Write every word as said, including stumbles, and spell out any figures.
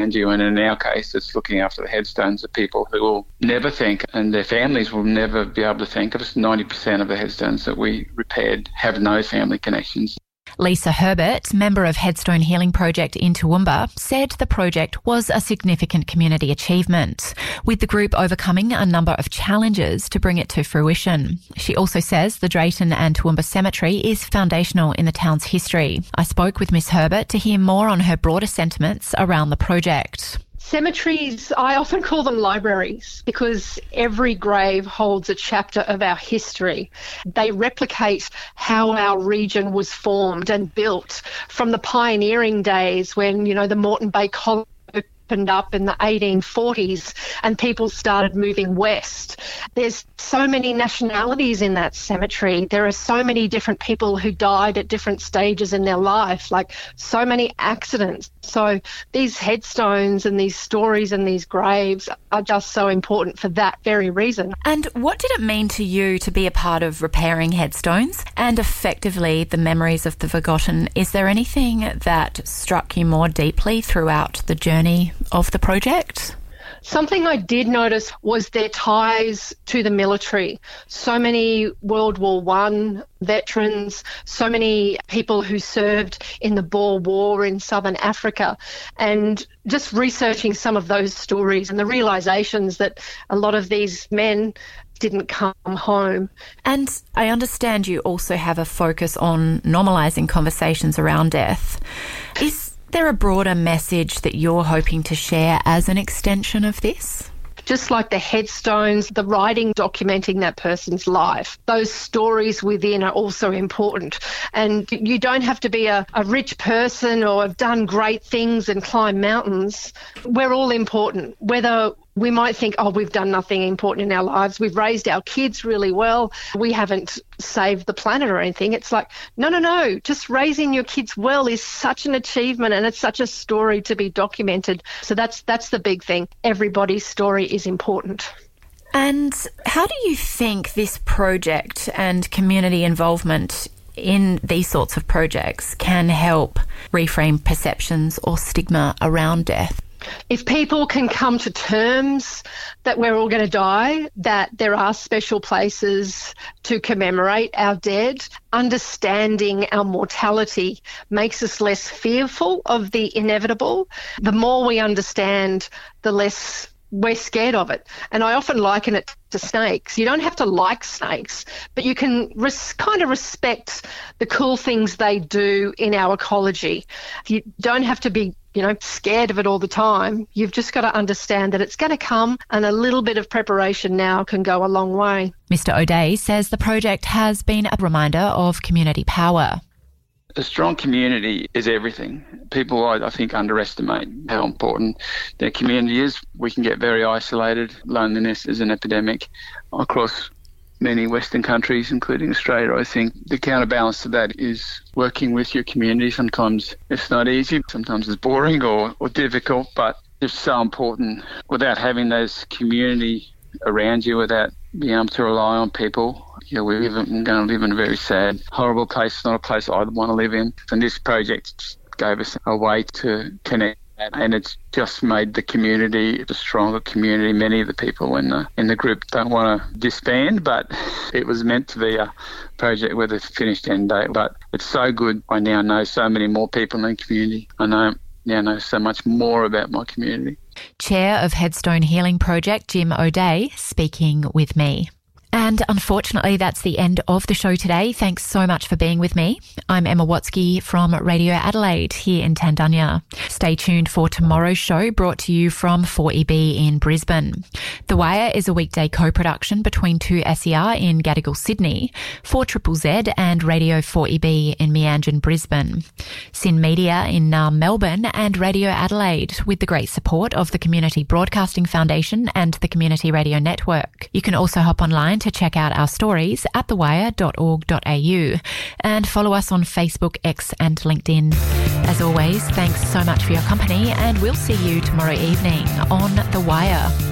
you, and in our case it's looking after the headstones of people who will never think, and their families will never be able to think of us. ninety percent of the headstones that we repaired have no family connections. Lisa Herbert, member of Headstone Healing Project in Toowoomba, said the project was a significant community achievement, with the group overcoming a number of challenges to bring it to fruition. She also says the Drayton and Toowoomba Cemetery is foundational in the town's history. I spoke with Miss Herbert to hear more on her broader sentiments around the project. Cemeteries, I often call them libraries because every grave holds a chapter of our history. They replicate how our region was formed and built from the pioneering days when, you know, the Moreton Bay College opened up in the eighteen forties and people started moving west. There's so many nationalities in that cemetery. There are so many different people who died at different stages in their life, like so many accidents. So these headstones and these stories and these graves are just so important for that very reason. And what did it mean to you to be a part of repairing headstones and effectively the memories of the forgotten? Is there anything that struck you more deeply throughout the journey of the project? Something I did notice was their ties to the military. So many World War One veterans, so many people who served in the Boer War in Southern Africa, and just researching some of those stories and the realisations that a lot of these men didn't come home. And I understand you also have a focus on normalising conversations around death. Is there a broader message that you're hoping to share as an extension of this? Just like the headstones, the writing documenting that person's life, those stories within are also important. And you don't have to be a, a rich person or have done great things and climb mountains. We're all important, whether we might think, oh, we've done nothing important in our lives. We've raised our kids really well. We haven't saved the planet or anything. It's like, no, no, no. Just raising your kids well is such an achievement and it's such a story to be documented. So that's that's the big thing. Everybody's story is important. And how do you think this project and community involvement in these sorts of projects can help reframe perceptions or stigma around death? If people can come to terms that we're all going to die, that there are special places to commemorate our dead, understanding our mortality makes us less fearful of the inevitable. The more we understand, the less we're scared of it. And I often liken it to snakes. You don't have to like snakes, but you can res- kind of respect the cool things they do in our ecology. You don't have to be, you know, scared of it all the time. You've just got to understand that it's going to come, and a little bit of preparation now can go a long way. Mister O'Day says the project has been a reminder of community power. A strong community is everything. People, I, I think, underestimate how important their community is. We can get very isolated. Loneliness is an epidemic across many Western countries, including Australia. I think the counterbalance to that is working with your community. Sometimes it's not easy, sometimes it's boring or, or difficult, but it's so important. Without having those community around you, without being able to rely on people, you know, we're going to live in a very sad, horrible place. It's not a place I'd want to live in. And this project gave us a way to connect, and it's just made the community a stronger community. Many of the people in the in the group don't want to disband, but it was meant to be a project with a finished end date. But it's so good. I now know so many more people in the community. I know now know so much more about my community. Chair of Headstone Healing Project, Jim O'Day, speaking with me. And unfortunately, that's the end of the show today. Thanks so much for being with me. I'm Emma Watsky from Radio Adelaide here in Tandanya. Stay tuned for tomorrow's show, brought to you from four E B in Brisbane. The Wire is a weekday co-production between two S E R in Gadigal, Sydney, four Z Z Z and Radio four E B in Meanjin, Brisbane, Sin Media in Naarm, Melbourne, and Radio Adelaide, with the great support of the Community Broadcasting Foundation and the Community Radio Network. You can also hop online to check out our stories at the wire dot org dot a u and follow us on Facebook, X and LinkedIn. As always, thanks so much for your company, and we'll see you tomorrow evening on The Wire.